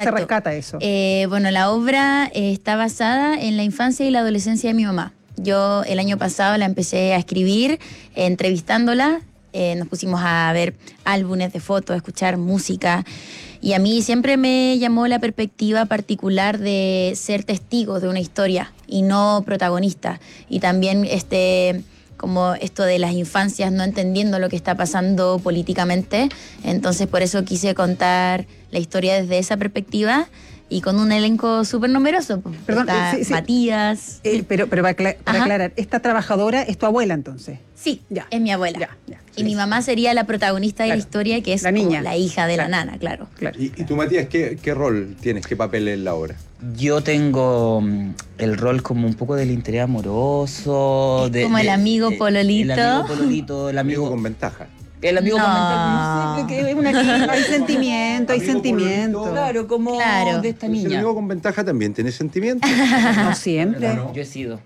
se rescata eso? Bueno, la obra está basada en la infancia y la adolescencia de mi mamá. Yo el año pasado la empecé a escribir, entrevistándola. Nos pusimos a ver álbumes de fotos, a escuchar música. Y a mí siempre me llamó la perspectiva particular de ser testigo de una historia y no protagonista. Y también como esto de las infancias no entendiendo lo que está pasando políticamente. Entonces por eso quise contar la historia desde esa perspectiva y con un elenco súper numeroso. Perdón, está Matías. Pero para aclarar, ¿esta trabajadora es tu abuela entonces? Sí, ya. Es mi abuela. Ya. Y mi mamá sería la protagonista de la historia, que es la niña, la hija de la nana, claro. ¿Y tú, Matías, qué rol tienes, qué papel en la obra? Yo tengo el rol como un poco del interés amoroso. Como el amigo pololito. El amigo pololito, el amigo con ventaja. El amigo con ventaja, no sé, que es una niña. Hay sentimiento. Claro, como de esta Pues niña. el amigo con ventaja también tiene sentimientos. No siempre. Yo he sido.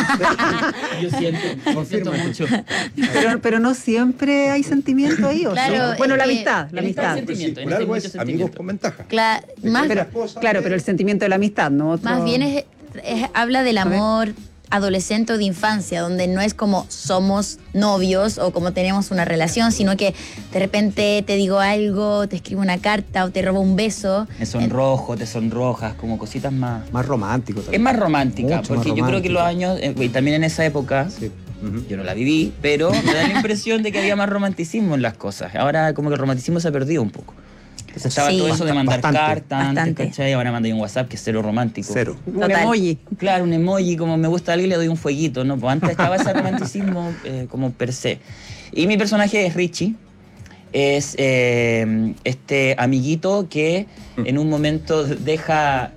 Yo siento mucho. Pero no siempre hay sentimiento ahí, ¿o claro, sí? Bueno, la amistad. Por algo es amigos con ventaja. Claro, pero el sentimiento de la amistad, ¿no? Más bien habla del amor adolescente o de infancia, donde no es como somos novios o como tenemos una relación, sino que de repente te digo algo, te escribo una carta o te robo un beso. Me sonrojo, te sonrojas, como cositas más romántico también. Es más romántica, Mucho porque más yo creo que los años, y también en esa época, Sí. yo no la viví, pero me da la impresión de que había más romanticismo en las cosas. Ahora como que el romanticismo se ha perdido un poco. Entonces estaba todo eso de mandar cartas antes, ¿cachai? Ahora mandé un WhatsApp que es cero romántico. Cero. Un emoji. Claro, un emoji, como me gusta a alguien le doy un fueguito, ¿no? Pues antes estaba ese romanticismo como per se. Y mi personaje es Richie. Es este amiguito que en un momento deja...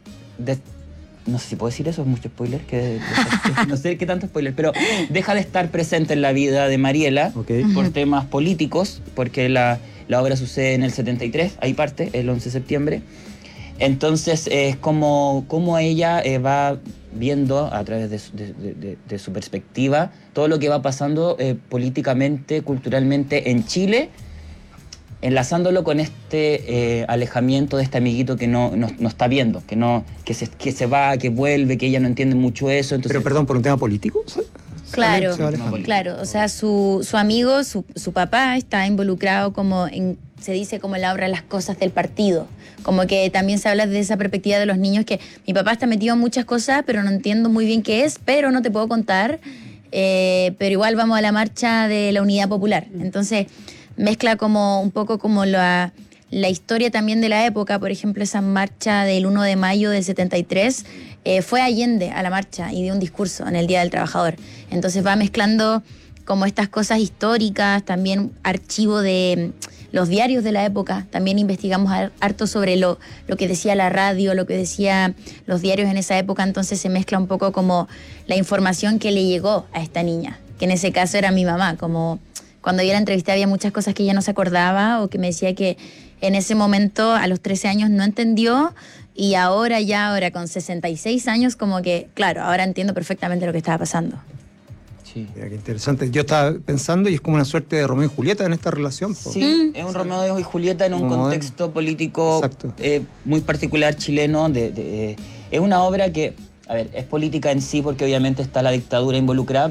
no sé si puedo decir eso, es mucho spoiler. No sé qué tanto spoiler, pero deja de estar presente en la vida de Mariela por temas políticos, porque la obra sucede en el 73, ahí parte, el 11 de septiembre. Entonces es como ella va viendo a través de su perspectiva todo lo que va pasando políticamente, culturalmente en Chile, enlazándolo con este alejamiento de este amiguito que no está viendo, que se va, que vuelve, que ella no entiende mucho eso. Entonces, pero perdón, ¿por un tema político? Claro, claro. O sea, su amigo, su papá está involucrado como se dice como en la obra, las cosas del partido. Como que también se habla de esa perspectiva de los niños, que mi papá está metido en muchas cosas, pero no entiendo muy bien qué es, pero no te puedo contar. Pero igual vamos a la marcha de la Unidad Popular. Entonces mezcla como un poco como la historia también de la época. Por ejemplo, esa marcha del 1 de mayo del 73, fue Allende a la marcha y dio un discurso en el Día del Trabajador. Entonces va mezclando como estas cosas históricas, también archivo de los diarios de la época. También investigamos harto sobre lo que decía la radio, lo que decía los diarios en esa época. Entonces se mezcla un poco como la información que le llegó a esta niña, que en ese caso era mi mamá. Como cuando yo la entrevisté había muchas cosas que ella no se acordaba, o que me decía que en ese momento a los 13 años no entendió, y ahora con 66 años como que, claro, ahora entiendo perfectamente lo que estaba pasando. Sí. Mira, qué interesante. Yo estaba pensando, y es como una suerte de Romeo y Julieta en esta relación. Sí, es un Romeo y Julieta en un contexto político muy particular chileno. Es una obra que, a ver, es política en sí, porque obviamente está la dictadura involucrada,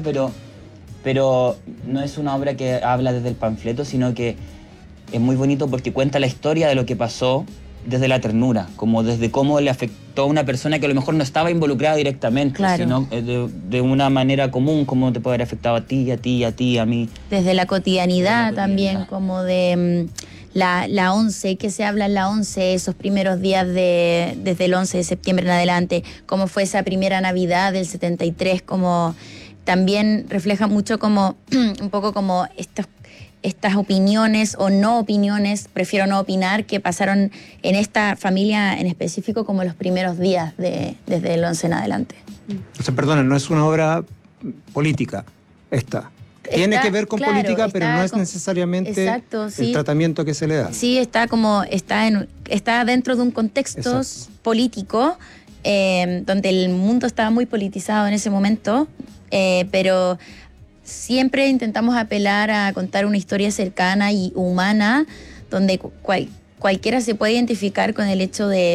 pero no es una obra que habla desde el panfleto, sino que es muy bonito porque cuenta la historia de lo que pasó desde la ternura, como desde cómo le afectó a una persona que a lo mejor no estaba involucrada directamente, sino de una manera común, cómo te puede haber afectado a ti, a ti, a ti, a mí. Desde la cotidianidad también, como de la 11, que se habla en la 11, esos primeros días desde el 11 de septiembre en adelante, cómo fue esa primera Navidad del 73, como también refleja mucho como un poco como estas opiniones o no opiniones, prefiero no opinar, que pasaron en esta familia en específico como los primeros días desde el 11 en adelante. O sea, perdona, no es una obra política esta. Tiene que ver con política, pero no es necesariamente el tratamiento que se le da. Sí, está dentro de un contexto político, donde el mundo estaba muy politizado en ese momento, pero siempre intentamos apelar a contar una historia cercana y humana, donde cualquiera se puede identificar con el hecho de